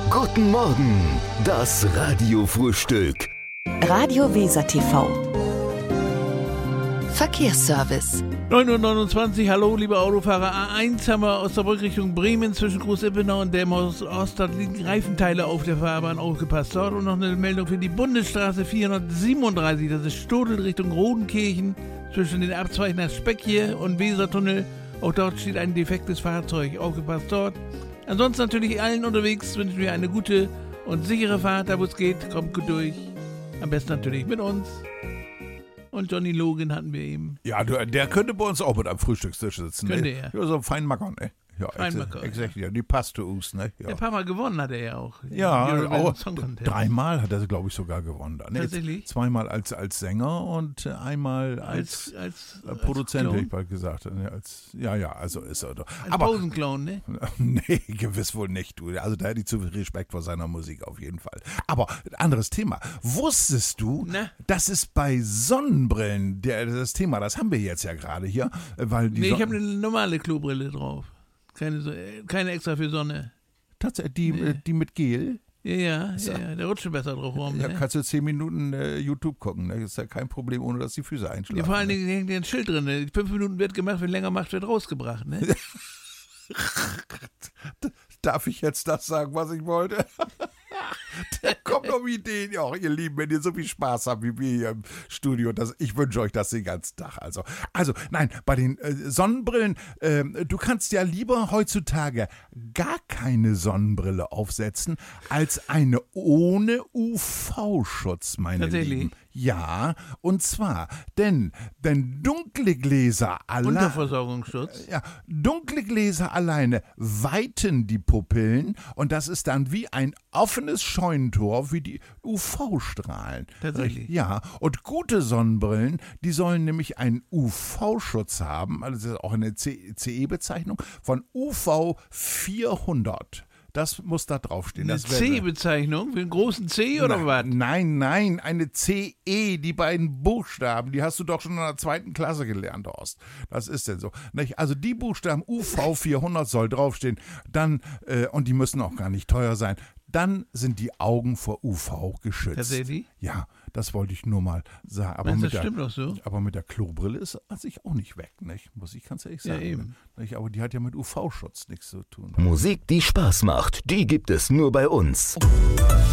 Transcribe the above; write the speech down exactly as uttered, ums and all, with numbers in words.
Guten Morgen, das Radiofrühstück. Radio Weser T V. Verkehrsservice. neun Uhr neunundzwanzig, hallo liebe Autofahrer. A eins haben wir aus der Rückrichtung Bremen zwischen Groß-Ippenau und Delmhorst Ost. Dort liegen Reifenteile auf der Fahrbahn, aufgepasst. Dort und noch eine Meldung für die Bundesstraße vierhundertsiebenunddreißig. Das ist Stodel Richtung Rodenkirchen zwischen den Abzweigen nach Speckje und Wesertunnel. Auch dort steht ein defektes Fahrzeug. Aufgepasst dort. Ansonsten natürlich allen unterwegs wünschen wir eine gute und sichere Fahrt, da wo es geht. Kommt gut durch. Am besten natürlich mit uns. Und Johnny Logan hatten wir eben. Ja, der, der könnte bei uns auch mit am Frühstückstisch sitzen. Könnte ne? er. Ja, so ein Feinmacker, ne? Ja, Feinmacker, exakt, ja. Die passt zu uns, ne? Ja, Ein paar Mal gewonnen hat er ja auch. ja Eurovision auch Song Contest. dreimal hat er, glaube ich, sogar gewonnen. Da, ne? Tatsächlich? Zweimal als, als Sänger und äh, einmal als, als, als, äh, Produzent, als hätte ich bald gesagt. Ne? Als, ja, ja, also ist er doch. Als Aber Pausenclown, ne? nee, gewiss wohl nicht, du. Also da hätte ich zu viel Respekt vor seiner Musik auf jeden Fall. Aber anderes Thema. Wusstest du, Na? dass es bei Sonnenbrillen, der, das Thema, das haben wir jetzt ja gerade hier, äh, weil die Nee, ich Son- habe eine normale Klobrille drauf. Keine, so- äh, keine extra für Sonne. Tatsächlich, die, Nee. äh, die mit Gel, Ja, ja, ja, ja, der rutscht schon besser drauf rum. ja, Ne? kannst du zehn Minuten äh, YouTube gucken. Ne? Das ist ja kein Problem, ohne dass die Füße Ja, einschlafen. vor allen ne? Dingen hängt ja ein Schild drin. Ne? Fünf Minuten wird gemacht, wenn länger macht, wird rausgebracht. Ne? Darf ich jetzt das sagen, was ich wollte? Da kommen noch Ideen. Ja, ihr Lieben, wenn ihr so viel Spaß habt wie wir hier im Studio, das, ich wünsche euch das den ganzen Tag. Also, also nein, bei den äh, Sonnenbrillen, äh, du kannst ja lieber heutzutage gar keine Sonnenbrille aufsetzen, als eine ohne U V-Schutz, meine Tatsächlich? Lieben. Ja, und zwar, denn, denn dunkle Gläser allein... Unterversorgungsschutz. Ja, dunkle Gläser alleine weiten die Pupillen und das ist dann wie ein offenes Scheunentor wie die U V-Strahlen. Tatsächlich? Ja, und gute Sonnenbrillen, die sollen nämlich einen U V-Schutz haben, also das ist auch eine C E-Bezeichnung, von U V vierhundert. Das muss da draufstehen. Eine Das wär- C-Bezeichnung für einen großen C oder Na, was? Nein, nein, eine C E, die beiden Buchstaben, die hast du doch schon in der zweiten Klasse gelernt, Horst. Das ist denn so. Nicht? Also die Buchstaben U V vierhundert soll draufstehen, dann, äh, und die müssen auch gar nicht teuer sein, dann sind die Augen vor U V geschützt. Tatsächlich? Ja, das wollte ich nur mal sagen. Aber, Meinst du, mit das der, stimmt doch so? aber mit der Klobrille ist an sich auch nicht weg, nicht? Muss ich ganz ehrlich Ja, sagen. eben. Nicht? Aber die hat ja mit U V-Schutz nichts zu tun. Musik, die Spaß macht, die gibt es nur bei uns.